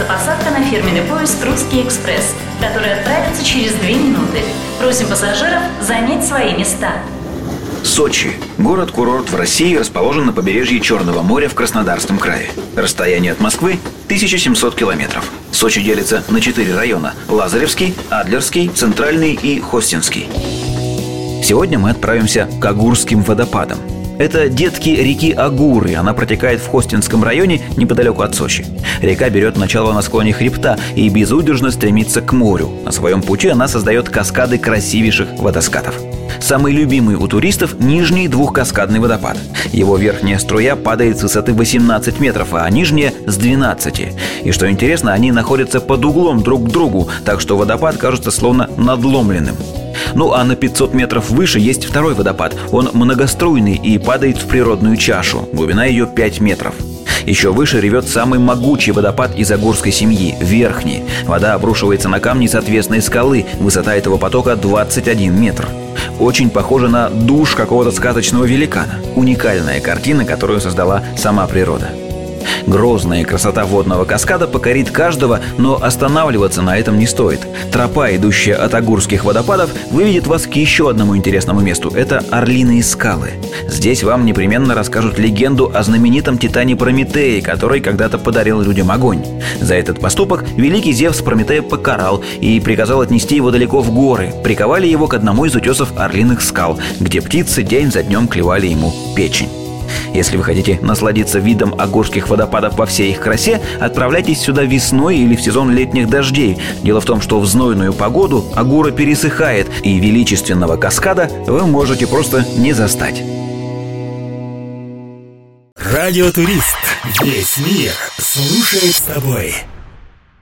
Ожидается посадка на фирменный поезд «Русский экспресс», который отправится через 2 минуты. Просим пассажиров занять свои места. Сочи. Город-курорт в России, расположен на побережье Черного моря в Краснодарском крае. Расстояние от Москвы 1700 километров. Сочи делится на 4 района: Лазаревский, Адлерский, Центральный и Хостинский. Сегодня мы отправимся к Агурским водопадам. Это детки реки Агуры. Она протекает в Хостинском районе неподалеку от Сочи. Река берет начало на склоне хребта и безудержно стремится к морю. На своем пути она создает каскады красивейших водоскатов. Самый любимый у туристов – нижний двухкаскадный водопад. Его верхняя струя падает с высоты 18 метров, а нижняя – с 12. И что интересно, они находятся под углом друг к другу, так что водопад кажется словно надломленным. Ну а на 500 метров выше есть второй водопад. Он многоструйный и падает в природную чашу. Глубина ее 5 метров. Еще выше ревет самый могучий водопад из агурской семьи – Верхний. Вода обрушивается на камни с отвесной скалы. Высота этого потока 21 метр. Очень похоже на душ какого-то сказочного великана. Уникальная картина, которую создала сама природа. Грозная красота водного каскада покорит каждого, но останавливаться на этом не стоит. Тропа, идущая от Агурских водопадов, выведет вас к еще одному интересному месту. Это Орлиные скалы. Здесь вам непременно расскажут легенду о знаменитом титане Прометее, который когда-то подарил людям огонь. За этот поступок великий Зевс Прометея покарал и приказал отнести его далеко в горы. Приковали его к одному из утесов Орлиных скал, где птицы день за днем клевали ему печень. Если вы хотите насладиться видом Агурских водопадов во всей их красе, отправляйтесь сюда весной или в сезон летних дождей. Дело в том, что в знойную погоду Агура пересыхает, и величественного каскада вы можете просто не застать. Радиотурист. Весь мир слушает с тобой.